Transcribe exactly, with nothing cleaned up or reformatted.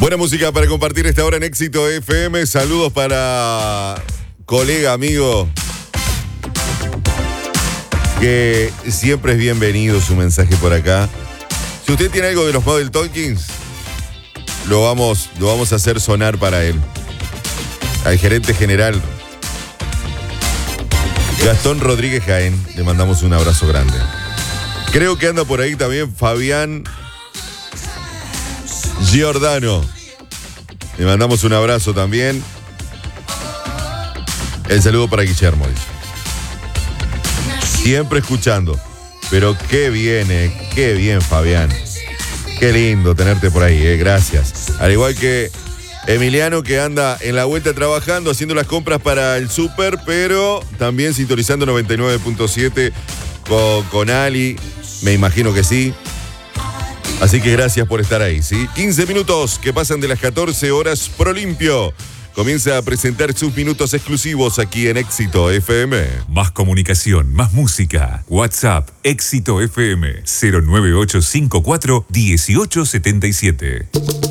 Buena música para compartir esta hora en Éxito F M. Saludos para colega, amigo, que siempre es bienvenido su mensaje por acá. Si usted tiene algo de los Model Talkings, lo vamos, lo vamos a hacer sonar para él. Al gerente general Gastón Rodríguez Jaén, le mandamos un abrazo grande. Creo que anda por ahí también Fabián Giordano. Le mandamos un abrazo también. El saludo para Guillermo, dice. Siempre escuchando. Pero qué bien, eh, qué bien, Fabián. Qué lindo tenerte por ahí, eh, gracias. Al igual que Emiliano, que anda en la vuelta trabajando, haciendo las compras para el súper, pero también sintonizando noventa y nueve punto siete con, con Ali. Me imagino que sí. Así que gracias por estar ahí, ¿sí? quince minutos que pasan de las catorce horas. Prolimpio comienza a presentar sus minutos exclusivos aquí en Éxito F M. Más comunicación, más música. WhatsApp, Éxito F M, cero nueve ocho cinco cuatro uno ocho siete siete.